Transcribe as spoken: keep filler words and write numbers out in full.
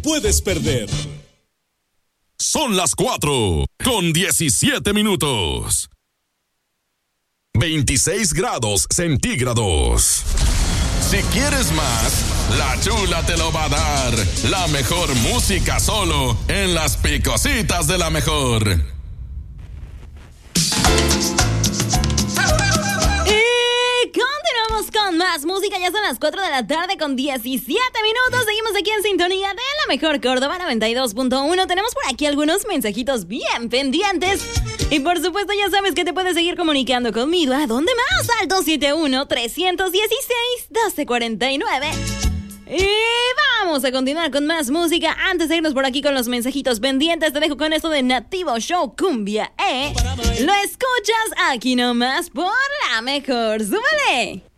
puedes perder. Son las cuatro con diecisiete minutos. veintiséis grados centígrados. Si quieres más, la Chula te lo va a dar. La mejor música solo en las Picositas de la Mejor. Con más música, ya son las cuatro de la tarde con diecisiete minutos. Seguimos aquí en sintonía de la Mejor Córdoba noventa y dos punto uno. Tenemos por aquí algunos mensajitos bien pendientes. Y por supuesto ya sabes que te puedes seguir comunicando conmigo. ¿A dónde más? Al dos siete uno, tres uno seis, uno dos cuatro nueve. Y vamos a continuar con más música. Antes de irnos por aquí con los mensajitos pendientes, te dejo con esto de Nativo Show Cumbia, ¿eh? Lo escuchas aquí nomás por la Mejor. ¡Súbele!